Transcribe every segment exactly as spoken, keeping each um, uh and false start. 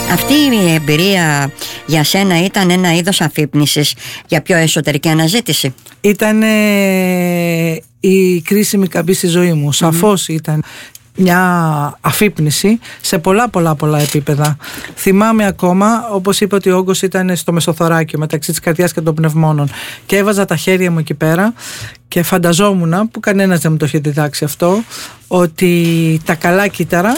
Αυτή η εμπειρία για σένα ήταν ένα είδος αφύπνισης για πιο εσωτερική αναζήτηση? Ήταν η κρίσιμη καμπή στη ζωή μου. Σαφώς mm-hmm. ήταν μια αφύπνιση σε πολλά πολλά πολλά επίπεδα. Θυμάμαι ακόμα, όπως είπε, ότι ο όγκος ήταν στο μεσοθωράκιο μεταξύ της καρδιάς και των πνευμόνων, και έβαζα τα χέρια μου εκεί πέρα και φανταζόμουν, που κανένας δεν μου το είχε διδάξει αυτό, ότι τα καλά κύτταρα,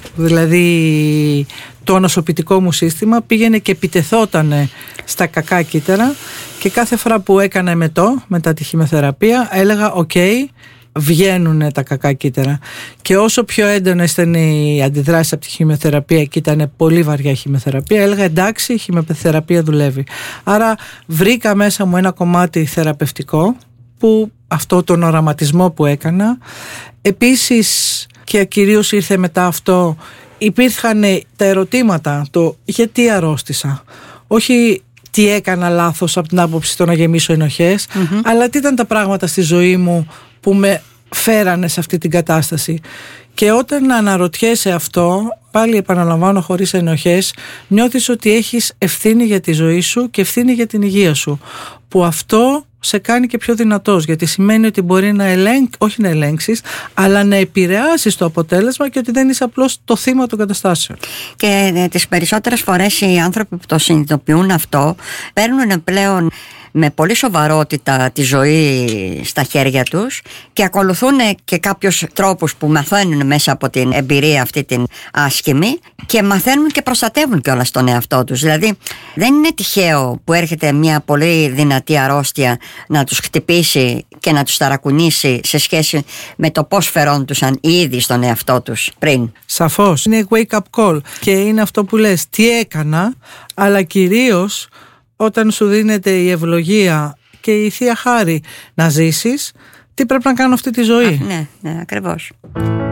δηλαδή το ανοσοποιητικό μου σύστημα, πήγαινε και επιτεθότανε στα κακά κύτταρα, και κάθε φορά που έκανα εμετό μετά τη χημειοθεραπεία έλεγα «ΟΚ, βγαίνουν τα κακά κύτταρα». Και όσο πιο έντονες ήταν οι αντιδράσεις από τη χημειοθεραπεία, και ήταν πολύ βαριά η χημειοθεραπεία, έλεγα εντάξει, η χημειοθεραπεία δουλεύει. Άρα βρήκα μέσα μου ένα κομμάτι θεραπευτικό, που αυτό τον οραματισμό που έκανα. Επίσης, και κυρίως ήρθε μετά αυτό, υπήρχαν τα ερωτήματα, το γιατί αρρώστησα, όχι τι έκανα λάθος από την άποψη το να γεμίσω ενοχές, mm-hmm. αλλά τι ήταν τα πράγματα στη ζωή μου που με φέρανε σε αυτή την κατάσταση. Και όταν αναρωτιέσαι αυτό, πάλι επαναλαμβάνω χωρίς ενοχές, νιώθεις ότι έχεις ευθύνη για τη ζωή σου και ευθύνη για την υγεία σου, που αυτό σε κάνει και πιο δυνατός, γιατί σημαίνει ότι μπορεί να ελέγξεις, όχι να ελέγξεις, αλλά να επηρεάσεις το αποτέλεσμα, και ότι δεν είσαι απλώς το θύμα των καταστάσεων. Και ε, τις περισσότερες φορές οι άνθρωποι που το συνειδητοποιούν αυτό παίρνουν πλέον με πολύ σοβαρότητα τη ζωή στα χέρια τους και ακολουθούν και κάποιους τρόπους που μαθαίνουν μέσα από την εμπειρία αυτή την άσχημη, και μαθαίνουν και προστατεύουν κιόλας τον εαυτό τους. Δηλαδή δεν είναι τυχαίο που έρχεται μια πολύ δυνατή αρρώστια να τους χτυπήσει και να τους ταρακουνήσει σε σχέση με το πώς φερόντουσαν ήδη στον εαυτό τους πριν. Σαφώς, είναι wake up call, και είναι αυτό που λες, τι έκανα, αλλά κυρίως όταν σου δίνεται η ευλογία και η Θεία Χάρη να ζήσεις, τι πρέπει να κάνω αυτή τη ζωή. Α, ναι, ναι, ακριβώς.